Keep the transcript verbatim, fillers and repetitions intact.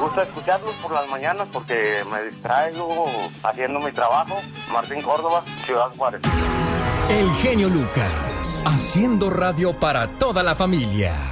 gusta escucharlos por las mañanas porque me distraigo haciendo mi trabajo. Martín Córdoba, Ciudad Juárez. El genio Lucas, haciendo radio para toda la familia.